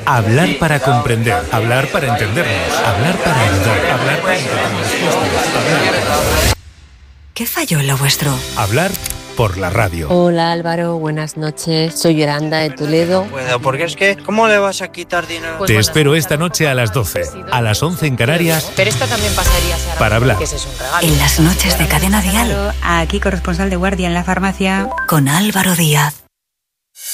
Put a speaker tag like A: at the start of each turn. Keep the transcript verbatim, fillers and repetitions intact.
A: Hablar para comprender, hablar para entendernos, hablar para ayudar, hablar para entender.
B: ¿Qué falló en lo vuestro?
A: Hablar por la radio.
C: Hola Álvaro, buenas noches. Soy Yolanda de Toledo.
D: Bueno, porque es que, ¿cómo le vas a quitar dinero?
A: Pues Te bueno, espero esta noche a las doce, a las once en Canarias.
C: Pero esta también pasaría, Sara,
A: para hablar.
C: Que ese es un regalo.
B: En las noches de Cadena Dial.
E: Aquí corresponsal de guardia en la farmacia.
B: Con Álvaro Díaz.